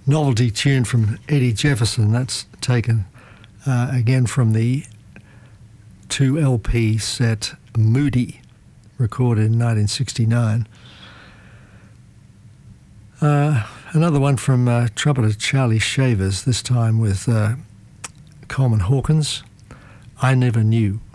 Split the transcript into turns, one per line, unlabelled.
novelty tune from Eddie Jefferson. That's taken again from the 2 LP set Moody, recorded in 1969. Another one from trumpeter Charlie Shavers, this time with Coleman Hawkins, I Never Knew.